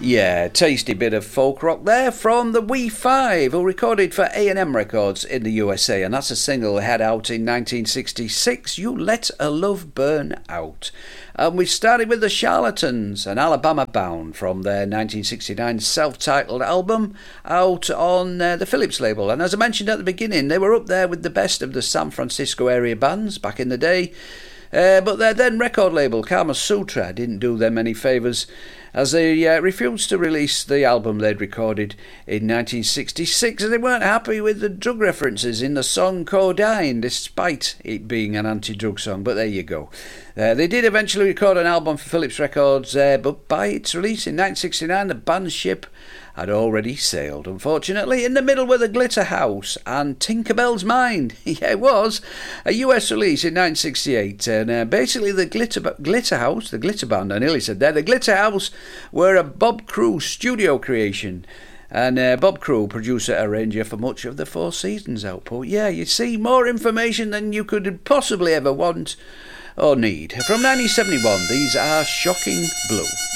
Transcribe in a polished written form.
Yeah, tasty bit of folk rock there from the Wee Five, who recorded for A&M Records in the USA, and that's a single they had out in 1966, You Let a Love Burn Out. And we started with the Charlatans and Alabama Bound from their 1969 self-titled album out on the Philips label. And as I mentioned at the beginning, they were up there with the best of the San Francisco area bands back in the day. But their then record label, Kama Sutra, didn't do them any favours, as they refused to release the album they'd recorded in 1966, as they weren't happy with the drug references in the song Codeine, despite it being an anti-drug song. But there you go. They did eventually record an album for Philips Records, but by its release in 1969, the band's ship had already sailed, unfortunately. In the middle were the Glitter House and Tinkerbell's Mind. Yeah, it was a US release in 1968, and basically the Glitter House, the Glitter Band, I nearly said there, the Glitter House were a Bob Crew studio creation, and Bob Crew, producer arranger for much of the Four Seasons output. Yeah, you see, more information than you could possibly ever want or need. From 1971, these are Shocking Blue.